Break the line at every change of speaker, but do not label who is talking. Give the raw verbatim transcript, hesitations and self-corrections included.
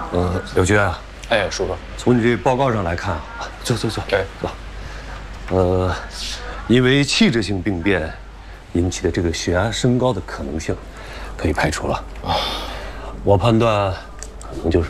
呃，柳军啊，
哎，叔叔，
从你这报告上来看啊，坐坐坐，
哎，
坐。呃，因为器质性病变引起的这个血压升高的可能性，可以排除了啊。我判断可能就是